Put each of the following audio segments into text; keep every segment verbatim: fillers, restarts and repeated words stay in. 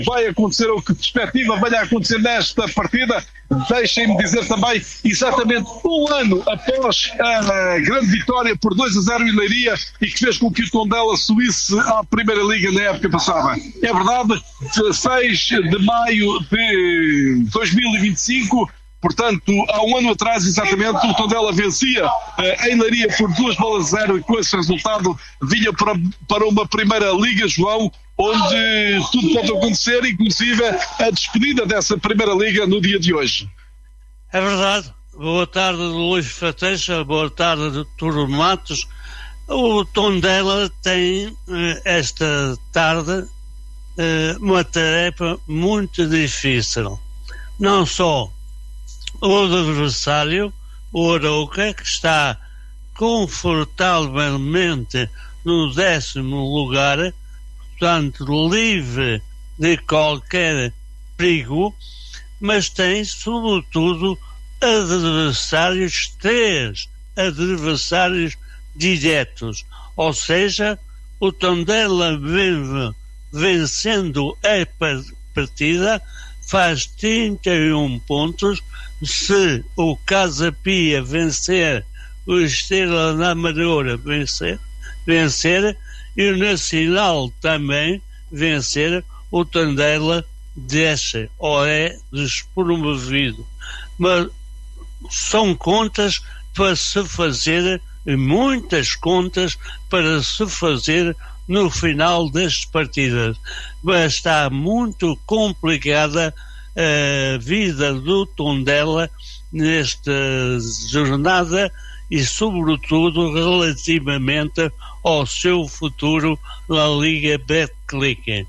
vai acontecer ou que perspectiva vai acontecer nesta partida. Deixem-me dizer também, exatamente um ano após a grande vitória por dois a zero em Leiria e que fez com que o Tondela subisse à Primeira Liga na época passada. É verdade, dezasseis de maio de dois mil e vinte e cinco, portanto, há um ano atrás, exatamente, o Tondela vencia uh, em Leiria por duas bolas a zero e com esse resultado vinha para, para uma Primeira Liga, João, onde tudo pode acontecer, inclusive a despedida dessa Primeira Liga no dia de hoje. É verdade. Boa tarde, Luís Fateixa, boa tarde, Turo Matos. O Tondela tem esta tarde uma tarefa muito difícil. Não só o adversário, o Arouca, que está confortavelmente no décimo lugar, portanto livre de qualquer perigo, mas tem sobretudo adversários, três adversários diretos, ou seja, o Tondela vencendo a partida faz trinta e um pontos. Se o Casa Pia vencer, o Estrela da Amadora vencer, vencer e o Nacional também vencer, o Tondela desce ou é despromovido. Mas são contas para se fazer, muitas contas para se fazer no final das partidas. Mas está muito complicada a vida do Tondela nesta jornada e sobretudo relativamente ao seu futuro na Liga Betclic.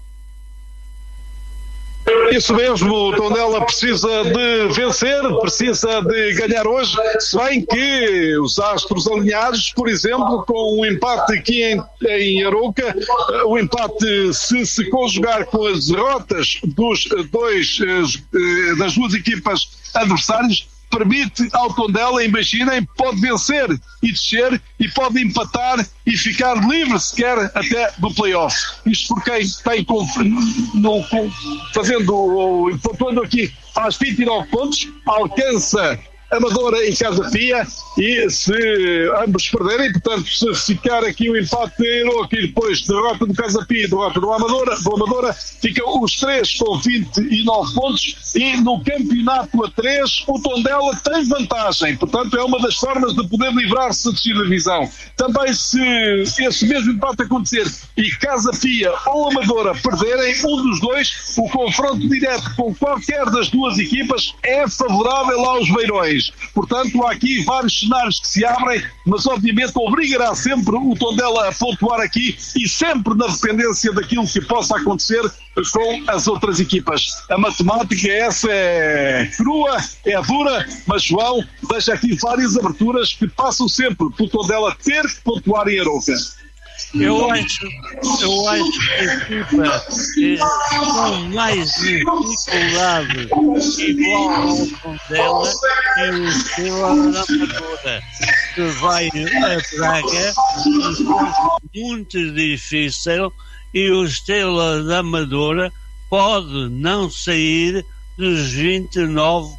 Isso mesmo, o Tondela precisa de vencer, precisa de ganhar hoje, se bem que os astros alinhados, por exemplo, com o empate aqui em, em Arouca, o empate, se se conjugar com as derrotas dos dois, das duas equipas adversárias, permite ao Tondela, imaginem, pode vencer e descer e pode empatar e ficar livre sequer até do play-off. Isto por quem tem no, fazendo, pontuando aqui, faz vinte e nove pontos, alcança Amadora em Casa Pia e se ambos perderem, portanto, se ficar aqui o empate em Arouca e depois derrota do Casa Pia e derrota do Amadora, do Amadora, ficam os três com vinte e nove pontos e no campeonato a três o Tondela tem vantagem, portanto é uma das formas de poder livrar-se da descida da divisão. Também se esse mesmo empate acontecer e Casa Pia ou Amadora perderem, um dos dois, o confronto direto com qualquer das duas equipas é favorável aos beirões. Portanto, há aqui vários cenários que se abrem, mas obviamente obrigará sempre o Tondela a pontuar aqui e sempre na dependência daquilo que possa acontecer com as outras equipas. A matemática essa é crua, é dura, mas João deixa aqui várias aberturas que passam sempre pelo Tondela ter que pontuar em Arouca. Eu acho, eu acho que a equipa é, com mais dificuldade igual ao Tondela é o Estrela da Amadora, que vai a Braga, muito difícil, e o Estrela da Amadora pode não sair dos vinte e nove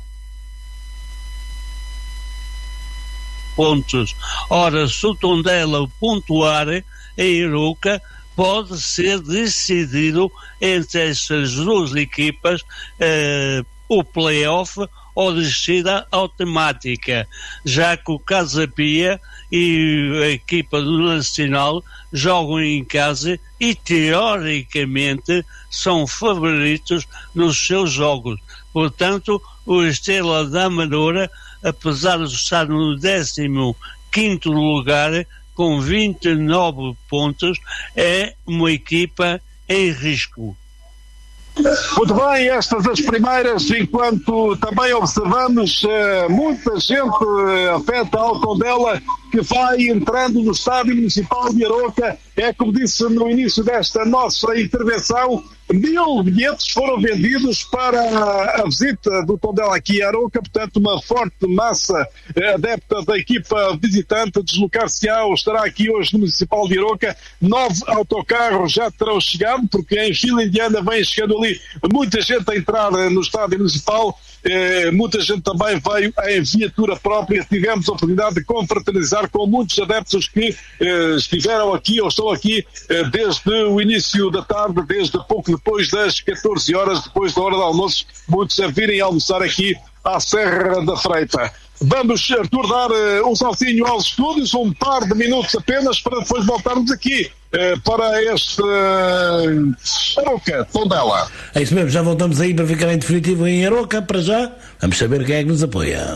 pontos. Ora, se o Tondela pontuar em Arouca, pode ser decidido entre essas duas equipas uh, o play-off ou descida automática, já que o Casa Pia e a equipa do Nacional jogam em casa e teoricamente são favoritos nos seus jogos. Portanto, o Estrela da Amadora, apesar de estar no décimo quinto lugar com vinte e nove pontos, é uma equipa em risco. Muito bem, estas as primeiras, enquanto também observamos uh, muita gente uh, afeta ao Tondela que vai entrando no estádio municipal de Arouca. É como disse no início desta nossa intervenção, Mil bilhetes foram vendidos para a visita do Tondela aqui a Arouca, portanto uma forte massa adepta da equipa visitante deslocar-se-á ou estará aqui hoje no Municipal de Arouca. Nove autocarros já terão chegado, porque em fila indiana vem chegando ali muita gente a entrar no estádio municipal. Eh, muita gente também veio em viatura própria. Tivemos a oportunidade de confraternizar com muitos adeptos que eh, estiveram aqui ou estão aqui eh, desde o início da tarde, desde pouco depois das catorze horas, depois da hora do almoço, muitos a virem almoçar aqui à Serra da Freita. Vamos, Artur, dar uh, um saltinho aos estúdios, um par de minutos apenas, para depois voltarmos aqui uh, para este uh, Arouca, Tondela. É isso mesmo, já voltamos aí para ficar em definitivo em Arouca. Para já, vamos saber quem é que nos apoia.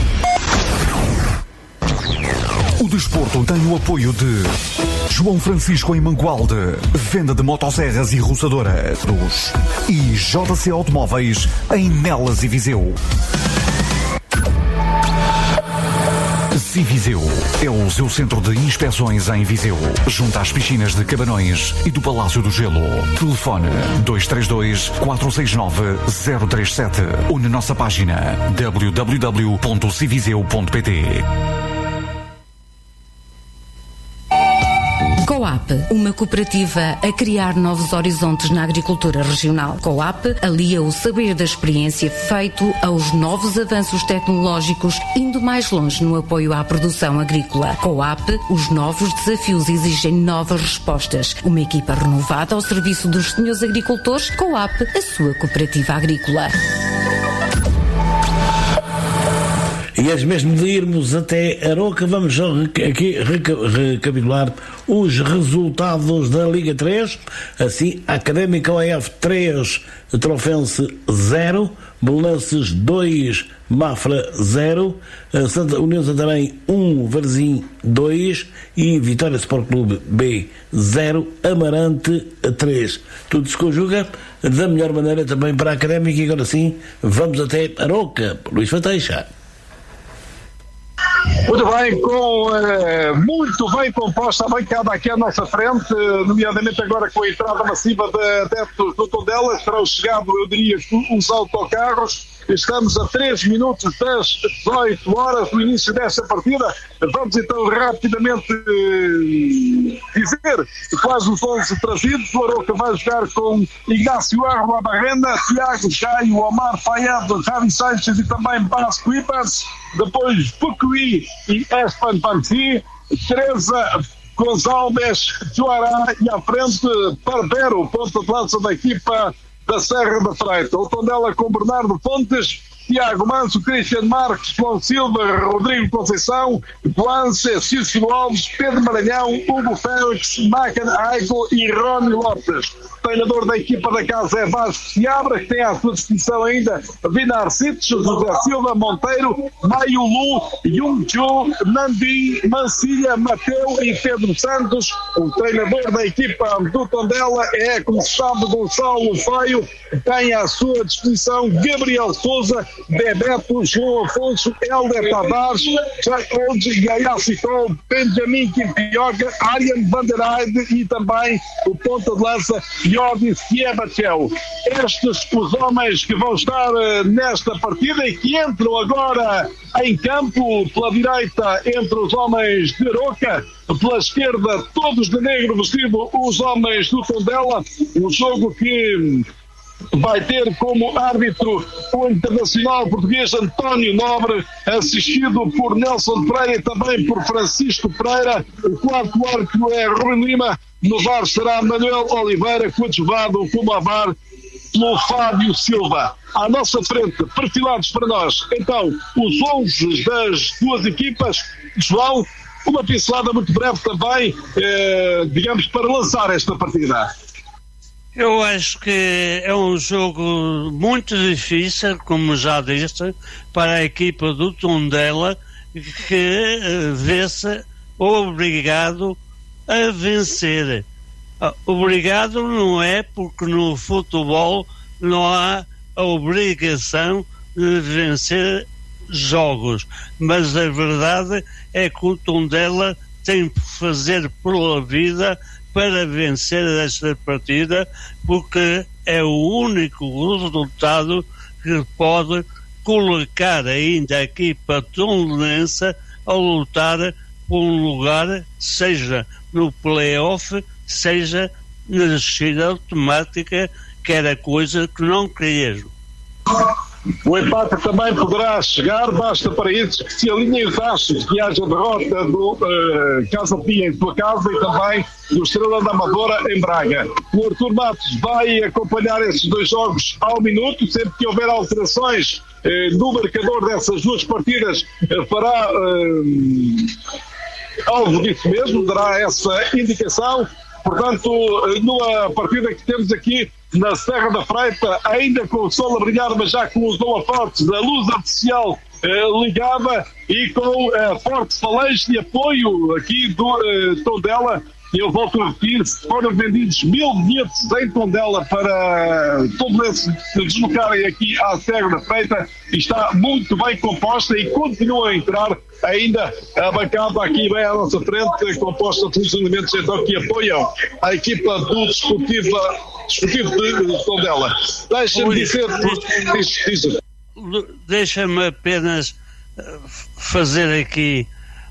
O desporto tem o apoio de João Francisco em Mangualde, venda de motosserras e roçadoras, e J C Automóveis em Nelas e Viseu. Civiseu é o seu centro de inspeções em Viseu, junto às piscinas de Cabanões e do Palácio do Gelo. Telefone dois três dois, quatro seis nove, zero três sete ou na nossa página w w w ponto civiseu ponto p t. Coap, uma cooperativa a criar novos horizontes na agricultura regional. Coap alia o saber da experiência feito aos novos avanços tecnológicos, indo mais longe no apoio à produção agrícola. Coap, os novos desafios exigem novas respostas. Uma equipa renovada ao serviço dos senhores agricultores. Coap, a sua cooperativa agrícola. E antes mesmo de irmos até Arouca, vamos só aqui recapitular os resultados da Liga três. Assim, Académica O F três, Trofense zero, Belenenses dois, Mafra zero, Santa União Santarém um, Varzim dois e Vitória Sport Clube B zero, Amarante três. Tudo se conjuga da melhor maneira também para a Académica. E agora sim, vamos até Arouca. Luís Fateixa. Muito bem, com, uh, muito bem composta a bancada aqui à nossa frente, uh, nomeadamente agora com a entrada massiva de adeptos do Tondela. Terão chegado, eu diria, os autocarros. Estamos a três minutos das dezoito horas do início desta partida. Vamos então rapidamente uh, dizer quase os onze trazidos. O Arouca vai jogar com Ignacio Arroa Barrena, Tiago Gaio, Omar Fayad, Javi Sánchez e também Vasco Ibas. Depois Pucuí e Espan Panti, Teresa Gonçalves, Joará e à frente Barbero, ponta de lança da equipa da Serra da Freita. O Tondela com Bernardo Fontes, Tiago Manso, Cristian Marques, João Silva, Rodrigo Conceição, Guance, Cícero Alves, Pedro Maranhão, Hugo Félix, Macan Aigo e Rony Lopes. O treinador da equipa da casa é Vasco Seabra, que tem à sua disposição ainda Vinar Cites, José Silva, Monteiro, Maio Lu, Yung Chu, Nandi, Mancilha, Mateu e Pedro Santos. O treinador da equipa do Tondela é, como se sabe, Gonçalo Feio. Tem à sua disposição Gabriel Souza, Bebeto, João Afonso, Helder Tavares, Jacob Gaiacicol, Benjamin Quimpioca, Ariane Vanderheide e também o ponta de lança Jordi Siebachel. Estes os homens que vão estar uh, nesta partida e que entram agora em campo pela direita entre os homens de Arouca, pela esquerda todos de negro vestido os homens do Tondela. Um jogo que vai ter como árbitro o internacional português António Nobre, assistido por Nelson Pereira e também por Francisco Pereira. O quarto árbitro é Rubem Lima. No V A R será Manuel Oliveira, coadjuvado como a V A R pelo Fábio Silva. À nossa frente, perfilados para nós, então, os onze das duas equipas. João, uma pincelada muito breve também, eh, digamos, para lançar esta partida. Eu acho que é um jogo muito difícil, como já disse, para a equipa do Tondela, que uh, vê-se obrigado a vencer. Uh, obrigado não é, porque no futebol não há a obrigação de vencer jogos, mas a verdade é que o Tondela tem que fazer pela vida para vencer esta partida, porque é o único resultado que pode colocar ainda a equipa tondela a lutar por um lugar, seja no play-off, seja na descida automática, que era coisa que não queriam. O empate também poderá chegar, basta para isso que se alinhem os astros, que haja derrota do uh, Casa Pia em sua casa e também do Estrela da Amadora em Braga. O Artur Matos vai acompanhar esses dois jogos ao minuto, sempre que houver alterações uh, no marcador dessas duas partidas, uh, fará uh, algo disso mesmo, dará essa indicação. Portanto, numa partida que temos aqui na Serra da Freita, ainda com o sol a brilhar, mas já com os holofotes, a luz artificial eh, ligada e com a eh, forte falange de apoio aqui do eh, Tondela. Eu volto a repetir, foram vendidos mil bilhetes em Tondela para todos se deslocarem aqui à Serra da Freita, e está muito bem composta e continua a entrar ainda a bancada aqui bem à nossa frente, composta pelos elementos então que apoiam a equipa do Desportivo, Desportivo de Tondela. Deixa-me dizer... Diz, diz. Deixa-me apenas fazer aqui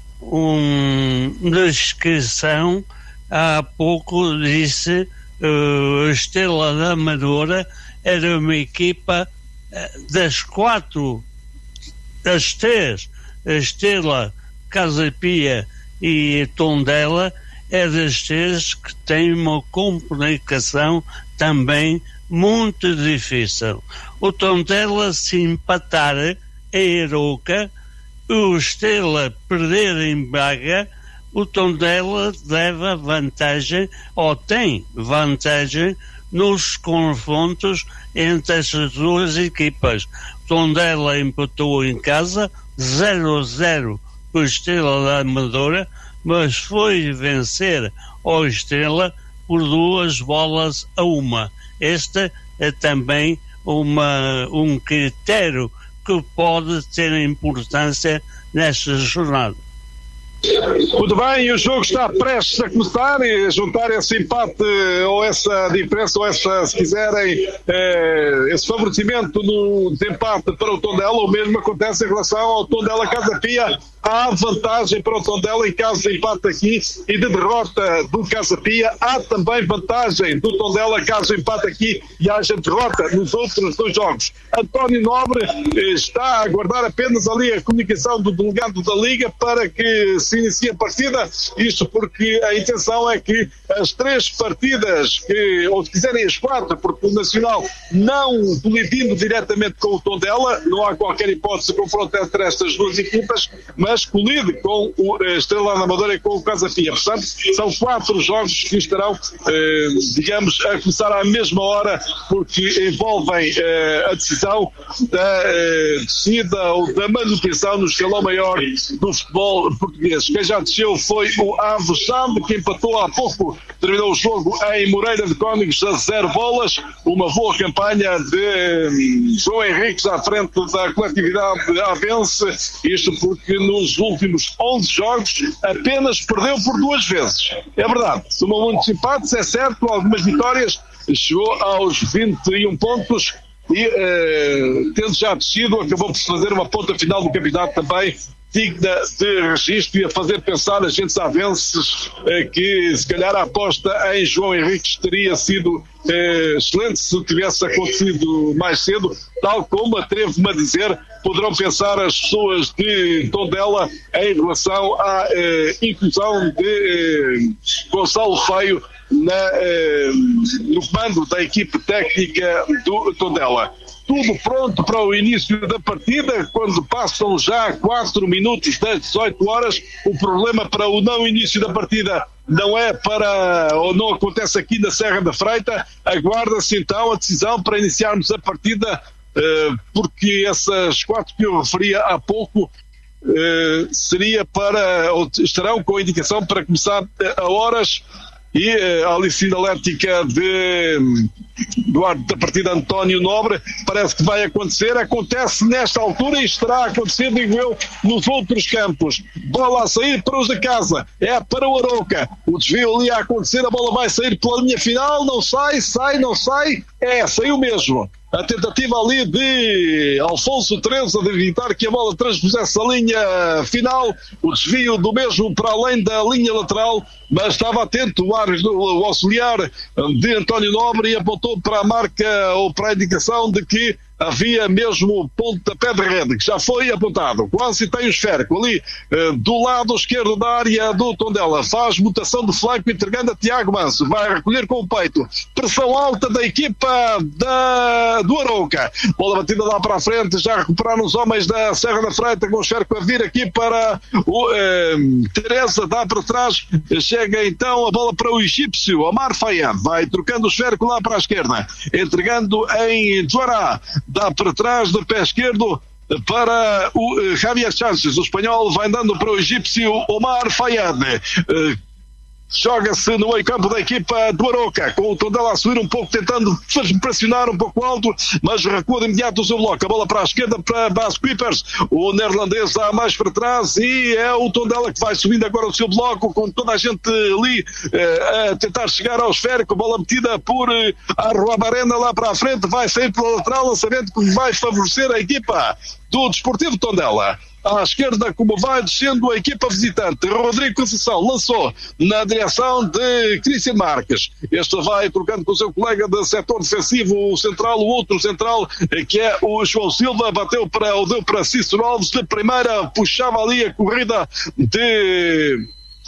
uma descrição. Há pouco disse uh, a Estrela da Amadora era uma equipa uh, das quatro, das três, a Estrela, Casa Pia e Tondela, é das três que tem uma comunicação também muito difícil. O Tondela, se empatar em Arouca, o Estrela perder em Braga, o Tondela leva vantagem, ou tem vantagem, nos confrontos entre essas duas equipas. O Tondela empatou em casa, zero a zero com a Estrela da Amadora, mas foi vencer ao Estrela por duas bolas a uma. Este é também uma, um critério que pode ter importância nesta jornada. Muito bem, o jogo está prestes a começar e juntar esse empate ou essa diferença ou essa, se quiserem, eh, esse favorecimento no desempate para o Tondela. O mesmo acontece em relação ao Tondela Casa Pia. Há vantagem para o Tondela em caso de empate aqui e de derrota do Casa Pia. Há também vantagem do Tondela caso empate aqui e haja derrota nos outros dois jogos. António Nobre está a aguardar apenas ali a comunicação do delegado da Liga para que se inicie a partida. Isto porque a intenção é que as três partidas, que, ou se quiserem as quatro, porque o Nacional não colidindo diretamente com o Tondela, não há qualquer hipótese de confronto entre estas duas equipas, mas colide com o Estrela da Amadora e com o Casa Pia. Portanto, são quatro jogos que estarão, eh, digamos, a começar à mesma hora, porque envolvem eh, a decisão da eh, descida ou da manutenção no escalão maior do futebol português. Quem já desceu foi o Ave Sande, que empatou há pouco, terminou o jogo em Moreira de Cónigos a zero bolas, uma boa campanha de eh, João Henriques à frente da coletividade avense, isto porque nos últimos onze jogos apenas perdeu por duas vezes. É verdade, somou muitos empates, é certo, algumas vitórias, chegou aos vinte e um pontos e, eh, tendo já descido, acabou por fazer uma ponta final do campeonato também digna de registro e a fazer pensar agentes avenses eh, que se calhar a aposta em João Henriques teria sido eh, excelente se tivesse acontecido mais cedo, tal como atrevo-me a dizer, poderão pensar as pessoas de Tondela em relação à eh, inclusão de eh, Gonçalo Feio na, eh, no comando da equipe técnica do Tondela. Tudo pronto para o início da partida, quando passam já quatro minutos das dezoito horas. O problema para o não início da partida não é para, ou não acontece aqui na Serra da Freita. Aguarda-se então a decisão para iniciarmos a partida, porque essas quatro que eu referia há pouco seria para, ou estarão com a indicação para começar a horas e uh, a sinalética de Duarte da partida António Nobre, parece que vai acontecer, acontece nesta altura e estará a acontecer, digo eu, nos outros campos. Bola a sair para os da casa, é para o Arouca, o desvio ali a acontecer, a bola vai sair pela linha final, não sai, sai, não sai, é, saiu mesmo. A tentativa ali de Alfonso Teresa de evitar que a bola transpusesse a linha final, o desvio do mesmo para além da linha lateral, mas estava atento o árbitro, o auxiliar de António Nobre, e apontou para a marca ou para a indicação de que havia mesmo pontapé de rede, que já foi apontado. Quase tem o esférico ali eh, do lado esquerdo da área do Tondela. Faz mutação de flanco, entregando a Tiago Manso. Vai recolher com o peito. Pressão alta da equipa da, do Arouca. Bola batida lá para a frente. Já recuperaram os homens da Serra da Freita, com o esférico a vir aqui para o eh, Teresa. Dá para trás. Chega então a bola para o egípcio Omar Fayad. Vai trocando o esférico lá para a esquerda. Entregando em Joará. Dá para trás do pé esquerdo para o uh, Javier Sánchez. O espanhol vai andando para o egípcio Omar Fayad. Uh, Joga-se no meio campo da equipa do Arouca, com o Tondela a subir um pouco, tentando pressionar um pouco alto, mas recua de imediato o seu bloco. A bola para a esquerda para Bas Kuipers, o neerlandês dá mais para trás e é o Tondela que vai subindo agora o seu bloco, com toda a gente ali eh, a tentar chegar ao esférico. Bola metida por eh, Arruabarena lá para a frente, vai sair pela lateral, lançamento que vai favorecer a equipa do Desportivo Tondela. À esquerda, como vai descendo a equipa visitante, Rodrigo Conceição lançou na direção de Cristian Marques. Este vai trocando com o seu colega de setor defensivo, o central, o outro central, que é o João Silva, bateu para, ou deu para Cícero Alves de primeira, puxava ali a corrida de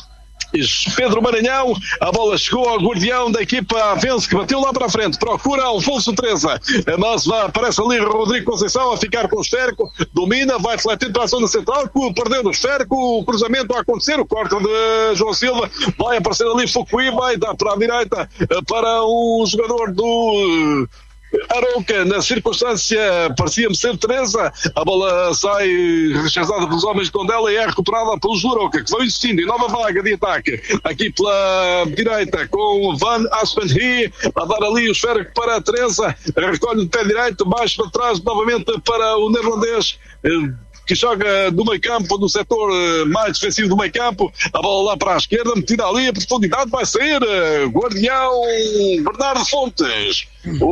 Pedro Maranhão. A bola chegou ao guardião da equipa Vence, que bateu lá para a frente, procura Alfonso Teresa, mas vai, aparece ali Rodrigo Conceição a ficar com o esférico, domina, vai fletir para a zona central, perdendo o esférico, o cruzamento a acontecer, o corte de João Silva, vai aparecer ali Foucault, vai dar para a direita para o jogador do Arouca, na circunstância parecia-me ser Teresa. A bola sai rechazada pelos homens de Tondela e é recuperada pelos do Arouca, que vão insistindo em nova vaga de ataque aqui pela direita, com Van Aspenhi a dar ali o esférico para a Teresa, recolhe de pé direito, mais para trás novamente para o neerlandês, que joga do meio campo, do setor mais defensivo do meio campo. A bola lá para a esquerda, metida ali, a profundidade vai sair, guardião Bernardo Fontes,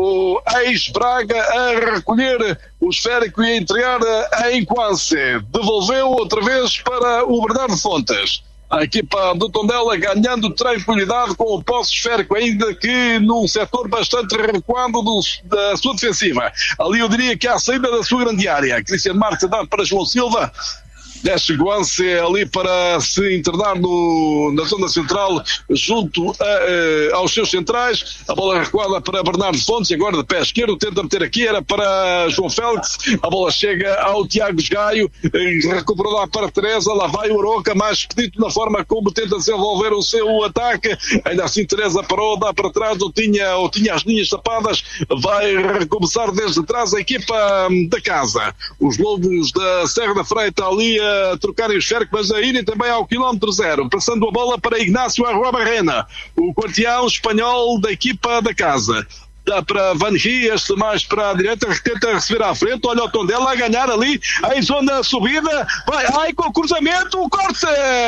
o ex-Braga, a recolher o esférico e a entregar em quase, devolveu outra vez para o Bernardo Fontes. A equipa do Tondela ganhando tranquilidade com o posse esférico, ainda que num setor bastante recuado do, da sua defensiva. Ali eu diria que há a saída da sua grande área. Cristian Marques dá para João Silva. Desce Guance ali para se internar no, na zona central, junto a, a, aos seus centrais. A bola recuada para Bernardo Fontes, agora de pé esquerdo, tenta meter aqui, era para João Félix. A bola chega ao Tiago Gaio, recuperou lá para Teresa, lá vai o Arouca, mais expedito na forma como tenta desenvolver o seu ataque. Ainda assim Teresa parou, dá para trás, ou tinha, ou tinha as linhas tapadas, vai recomeçar desde trás a equipa da casa. Os Lobos da Serra da Freita ali a trocarem o esférico, mas a irem também ao quilómetro zero, passando a bola para Ignácio Arruabarrena, o guardião espanhol da equipa da casa. Dá para Van Rie, este mais para a direita, tenta receber à frente, olha o Tondela a ganhar ali, em zona subida, vai, ai, com o cruzamento, o corte,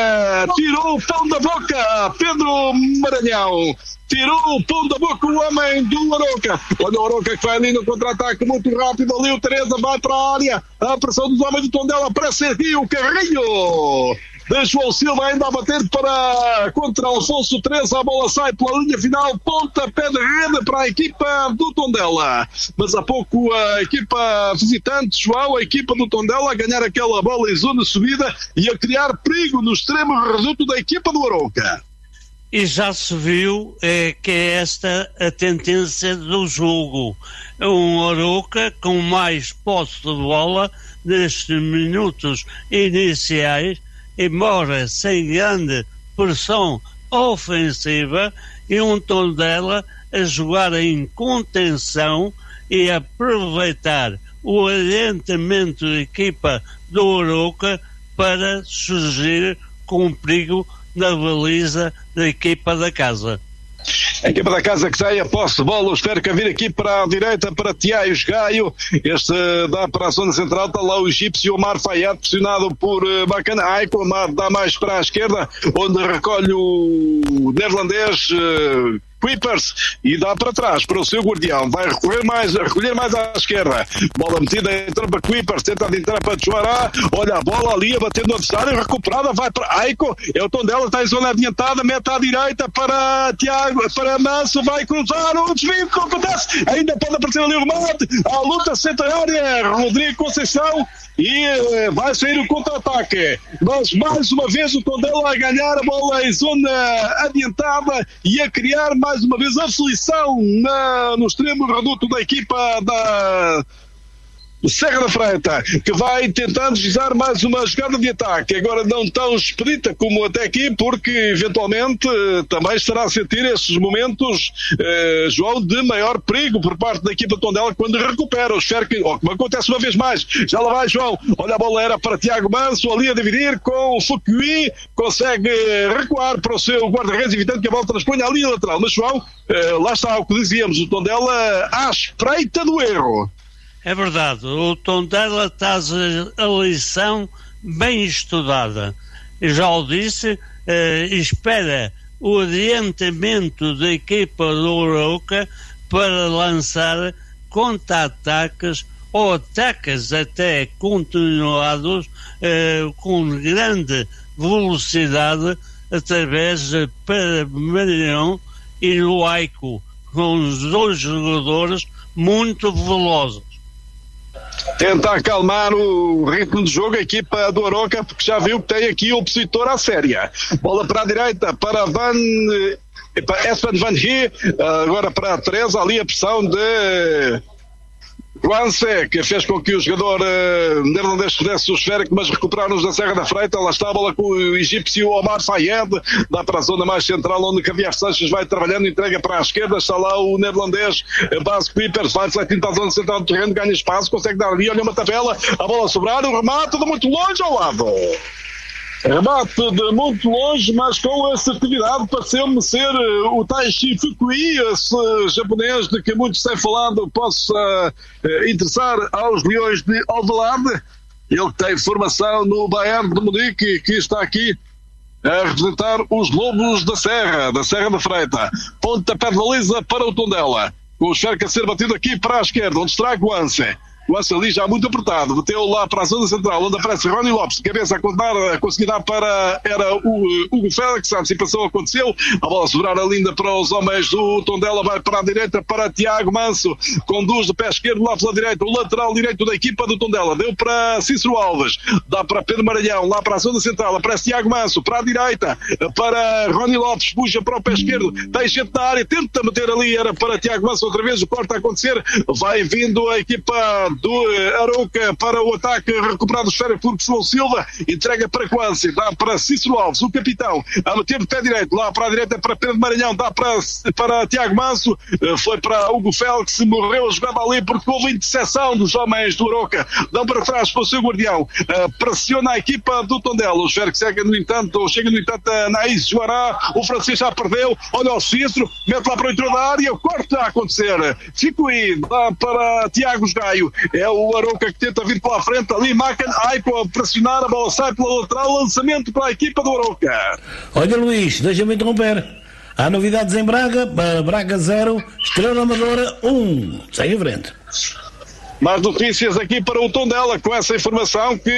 tirou o pão da boca, Pedro Maranhão. Tirou o pão da boca o homem do Arouca. Olha o Arouca que vai ali no contra-ataque muito rápido. Ali o Teresa vai para a área. A pressão dos homens do Tondela para servir o carrinho de João Silva ainda a bater para contra Alfonso Teresa. A bola sai pela linha final. Pontapé de rede para a equipa do Tondela. Mas há pouco a equipa visitante, João, a equipa do Tondela a ganhar aquela bola em zona subida e a criar perigo no extremo reduto da equipa do Arouca. E já se viu é, que é esta a tendência do jogo. Um Arouca com mais posse de bola nestes minutos iniciais, embora sem grande pressão ofensiva, e um Tondela a jogar em contenção e aproveitar o adiantamento da equipa do Arouca para surgir com um perigo na baliza da equipa da casa. A equipa da casa que sai a posse de bola, espero que vir aqui para a direita para Tiago Gaio, este dá para a zona central, está lá o egípcio Omar Fayad, pressionado por uh, Bacana Aiko, Omar dá mais para a esquerda, onde recolhe o neerlandês uh, Kuipers e dá para trás para o seu guardião, vai recorrer mais, recolher mais à esquerda, bola metida, entra para Kuipers, tenta entrar para Joará, olha a bola ali, a bater no adversário, recuperada, vai para Aiko, é o Tondela, está em zona adiantada, mete à direita para Tiago, para Manso, vai cruzar, o desvio que acontece, ainda pode aparecer ali o remate, a luta centenária, Rodrigo Conceição, e uh, vai sair o contra-ataque, mas mais uma vez o Tondela a ganhar a bola em zona adiantada e a criar mais uma vez aflição na, no extremo reduto da equipa da Serra da Freita, que vai tentando deslizar mais uma jogada de ataque, agora não tão expedita como até aqui, porque eventualmente também estará a sentir esses momentos, eh, João, de maior perigo por parte da equipa de Tondela quando recupera o Sherky, oh, como acontece uma vez mais, já lá vai João, olha a bola era para Tiago Manso, ali a dividir com o Fukui, consegue recuar para o seu guarda-redes, evitando que a bola transponha a linha lateral, mas João, eh, lá está o que dizíamos, o Tondela à espreita do erro. É verdade, o Tondela traz a lição bem estudada. Eu já o disse, eh, espera o adiantamento da equipa do Arouca para lançar contra-ataques ou ataques até continuados eh, com grande velocidade através de Maranhão e no Aiko, com os dois jogadores muito velozes. Tenta acalmar o ritmo de jogo a equipa do Arouca, porque já viu que tem aqui o opositor à séria. Bola para a direita, para Van Espen Van Hee, agora para a Teresa, ali a pressão de Guance, que fez com que o jogador uh, neerlandês pudesse o esférico, mas recuperaram-nos da Serra da Freita. Lá está a bola com o egípcio Omar Fayed, dá para a zona mais central, onde Javier Sanches vai trabalhando, entrega para a esquerda, está lá o neerlandês Bas Kuipers, vai refletindo para a zona central do terreno, ganha espaço, consegue dar ali, olha uma tabela, a bola a sobrar, o remate de muito longe ao lado. Remate de muito longe, mas com assertividade, pareceu-me ser o Taishi Fukui, esse japonês de que muitos têm falado, possa uh, interessar aos Leões de Alvalade. Ele tem formação no Bayern de Munique, que está aqui a representar os Lobos da Serra, da Serra da Freita. Pontapé de baliza para o Tondela, com o Sherky a ser batido aqui para a esquerda, onde está Guance. O Guance ali já muito apertado, bateu lá para a zona central, onde aparece Rony Lopes, de cabeça a contar, a conseguir dar para, era o Hugo Félix, a antecipação aconteceu, a bola sobrar ali ainda para os homens do Tondela, vai para a direita, para Tiago Manso, conduz do pé esquerdo lá pela direita, o lateral direito da equipa do Tondela, deu para Cícero Alves, dá para Pedro Maranhão, lá para a zona central, aparece Tiago Manso, para a direita, para Rony Lopes, puxa para o pé esquerdo, tem gente na área, tenta meter ali, era para Tiago Manso, outra vez o corte a acontecer, vai vindo a equipa do Arouca para o ataque, recuperado o esfera por João Silva, entrega para Quance, dá para Cícero Alves, o capitão, a meter de pé direito, lá para a direita para Pedro Maranhão, dá para, para Tiago Manso, foi para Hugo Félix, morreu a jogada ali porque houve interseção dos homens do Arouca, dão para trás para o seu guardião, pressiona a equipa do Tondela, o esfera que chega no entanto, chega no entanto a Naís Joará, o francês já perdeu, olha o Cícero, mete lá para o interior da área, o corte a acontecer, fico aí, dá para Tiago Gaio, é o Arouca que tenta vir pela frente, ali Macan Aiko a pressionar, a bola sai pela lateral, lançamento para a equipa do Arouca. Olha Luís, deixa-me interromper, há novidades em Braga, Braga zero, Estrela Amadora um, segue em frente. Mais notícias aqui para o Tondela, com essa informação que